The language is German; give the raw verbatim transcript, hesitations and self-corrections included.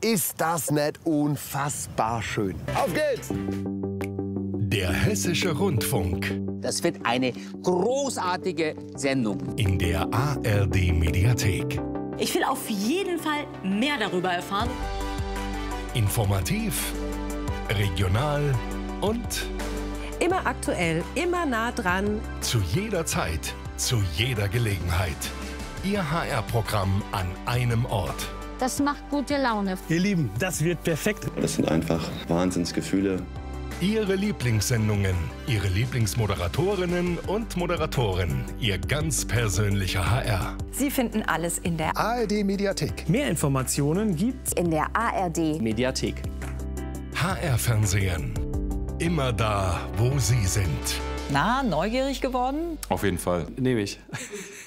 Ist das nicht unfassbar schön? Auf geht's! Der Hessische Rundfunk. Das wird eine großartige Sendung. In der A R D-Mediathek. Ich will auf jeden Fall mehr darüber erfahren. Informativ, regional und immer aktuell, immer nah dran. Zu jeder Zeit, zu jeder Gelegenheit. Ihr H R-Programm an einem Ort. Das macht gute Laune. Ihr Lieben, das wird perfekt. Das sind einfach Wahnsinnsgefühle. Ihre Lieblingssendungen, Ihre Lieblingsmoderatorinnen und Moderatoren, Ihr ganz persönlicher H R. Sie finden alles in der A R D-Mediathek. Mehr Informationen gibt's in der A R D-Mediathek. H R-Fernsehen. Immer da, wo Sie sind. Na, neugierig geworden? Auf jeden Fall. Nehme ich.